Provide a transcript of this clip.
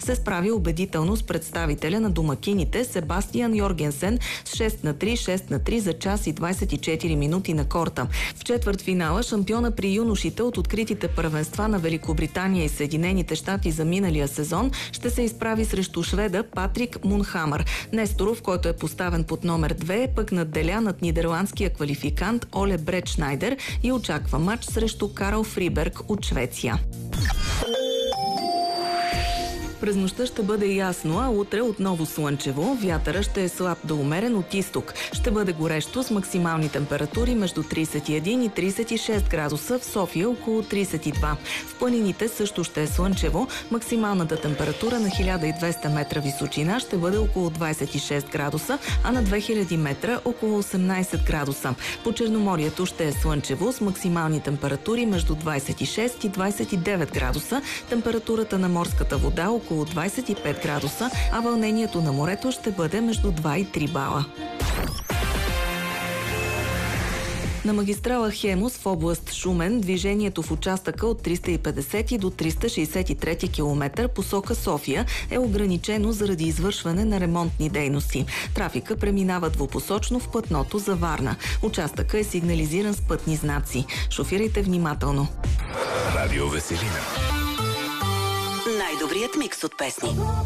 се справи убедително с представителя на домакините Себастиан Йоргенсен с 6-3, 6-3 за час и 24 минути на корта. В четвъртфинала шампиона при юношите от откритите първенства на Великобритания и Съединените щати за миналия сезон ще се изправи срещу шведа Патрик Мунхамър. Несторов, който е поставен под номер 2, пък надделя над нидерландския квалификант Оле Бретшнайдер и очаква матч срещу Карл Фриберг от Швеция. През нощта ще бъде ясно, а утре отново слънчево. Вятъра ще е слаб до умерен от изток. Ще бъде горещо с максимални температури между 31 и 36 градуса, в София около 32. В планините също ще е слънчево. Максималната температура на 1200 метра височина ще бъде около 26 градуса, а на 2000 метра около 18 градуса. По Черноморието ще е слънчево с максимални температури между 26 и 29 градуса. Температурата на морската вода около 25 градуса, а вълнението на морето ще бъде между 2 и 3 бала. На магистрала Хемус в област Шумен движението в участъка от 350 до 363 км посока София е ограничено заради извършване на ремонтни дейности. Трафика преминава двупосочно в платното за Варна. Участъка е сигнализиран с пътни знаци. Шофирайте внимателно. Радио Веселина. Най-добрият микс от песни.